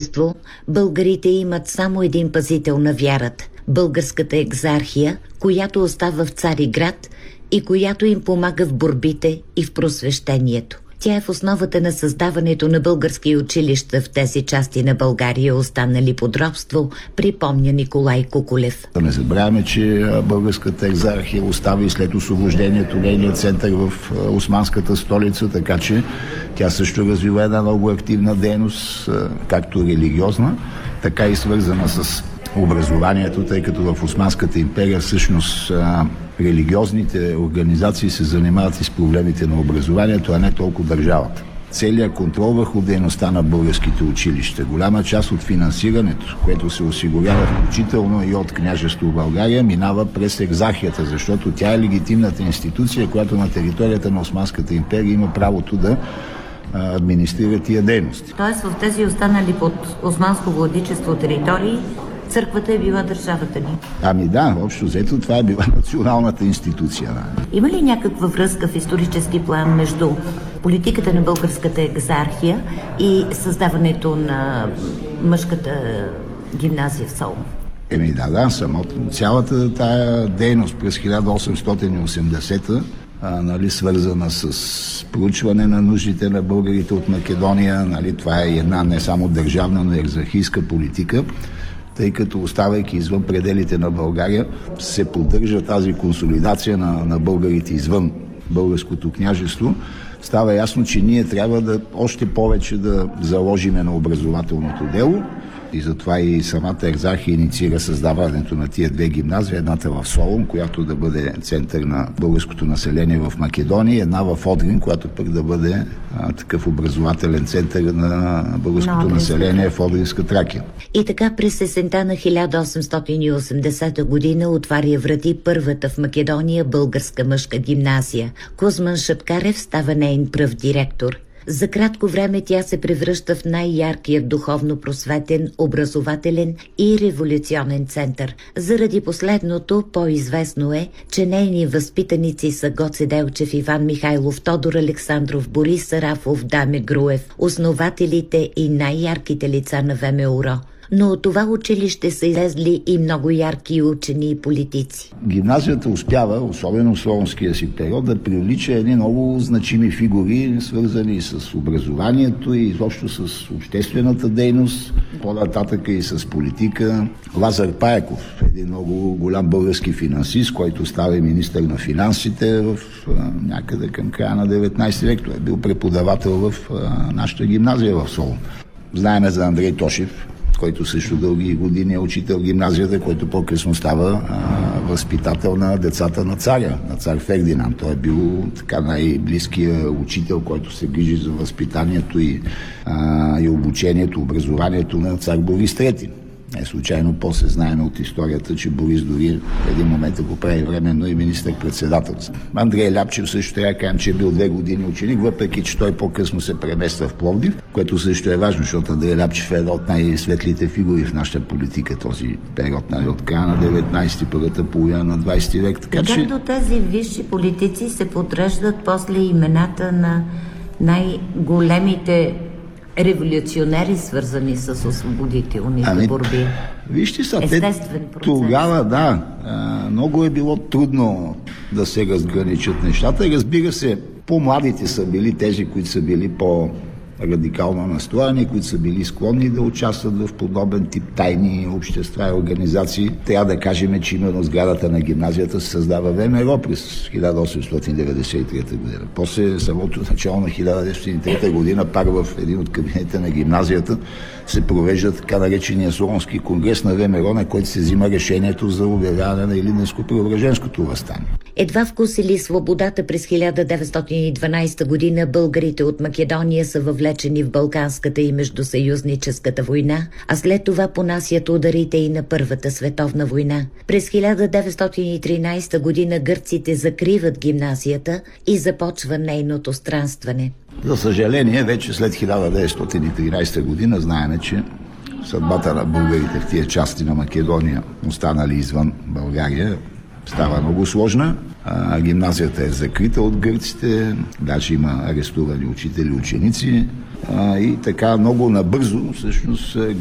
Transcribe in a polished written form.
изкуство, българите имат само един пазител на вярата – Българската екзархия, която остава в Цариград и която им помага в борбите и в просвещението. Тя е в основата на създаването на български училища в тези части на България, останали под робство, припомня Николай Кукулев. Да не забравяме, че Българската екзархия остави след освобождението нейният център в османската столица, така че тя също развива една много активна дейност, както религиозна, така и свързана с образованието, тъй като в Османската империя всъщност религиозните организации се занимават и с проблемите на образованието, а не толкова държавата. Целият контрол върху дейността на българските училища, голяма част от финансирането, което се осигурява включително и от княжество в България, минава през екзархията, защото тя е легитимната институция, която на територията на Османската империя има правото да администрира тия дейности. Тоест в тези останали под османско владичество територии църквата е била държавата ни? Ами да, общо взето това е била националната институция. Има ли някаква връзка в исторически план между политиката на българската екзархия и създаването на мъжката гимназия в Солун? Да, цялата тая дейност през 1880-та, свързана с проучване на нуждите на българите от Македония, това е една не само държавна, но и екзархийска политика, тъй като оставайки извън пределите на България, се поддържа тази консолидация на българите извън българското княжество. Става ясно, че ние трябва да още повече да заложиме на образователното дело и затова и самата екзархия инициира създаването на тия две гимназии, едната в Солун, която да бъде център на българското население в Македония, една в Одрин, която пък да бъде такъв образователен център на българското население в Одринска Тракия. И така през есента на 1880 година отваря врати първата в Македония българска мъжка гимназия. Кузман Шапкарев става нейн пръв директор. За кратко време тя се превръща в най-яркият духовно просветен, образователен и революционен център. Заради последното по-известно е, че нейни възпитаници са Гоце Делчев, Иван Михайлов, Тодор Александров, Борис Сарафов, Даме Груев, основателите и най-ярките лица на ВМРО. Но от това училище са излезли и много ярки учени и политици. Гимназията успява, особено в солунския си период, да привлича едни много значими фигури, свързани с образованието и изобщо с обществената дейност, по-нататък и с политика. Лазар Паеков, един много голям български финансист, който става министър на финансите в някъде към края на 19 век. Той е бил преподавател в нашата гимназия в Солун. Знаеме за Андрей Тошев, който също дълги години е учител в гимназията, който по-късно става възпитател на децата на царя, на цар Фердинанд. Той е бил така най-близкия учител, който се грижи за възпитанието и обучението, образованието на цар Борис III. Не случайно после знаем от историята, че Борис дори в един момент го прави временно и министър-председател. Андрей Ляпчев също трябва да кажем, че е бил 2 години ученик, въпреки че той по-късно се премества в Пловдив, което също е важно, защото Андрей Ляпчев е една от най-светлите фигури в нашата политика този период, от края на 19-ти, първата половина на 20 век. Така че до тези висши политици се подреждат после имената на най-големите революционери, свързани с освободителните борби. Вижте са, естествен процес. Тогава, много е било трудно да се разграничат нещата. Разбира се, по-младите са били тези, които са били по-радикално настроени, които са били склонни да участват в подобен тип тайни общества и организации. Трябва да кажем, че именно сградата на гимназията се създава ВМРО през 1893 година. После самото начало на 1903 година пак в един от кабинетите на гимназията се провежда така наречения Солунски конгрес на ВМРО, на който се взима решението за обявяване на Илинденско-Преображенското въстание. Едва вкусили свободата през 1912 година българите от Македония са въвлечени в Балканската и междусъюзническата война, а след това понасят ударите и на Първата световна война. През 1913 година гърците закриват гимназията и започва нейното странстване. За съжаление, вече след 1913 година знаем, че съдбата на българите в тия части на Македония, останали извън България, става много сложна. Гимназията е закрита от гърците, даже има арестувани учители и ученици. И така много набързо всъщност